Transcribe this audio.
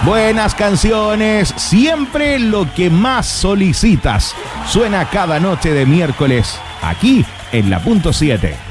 Buenas canciones, siempre lo que más solicitas. Suena cada noche de miércoles, aquí en La Punto 7.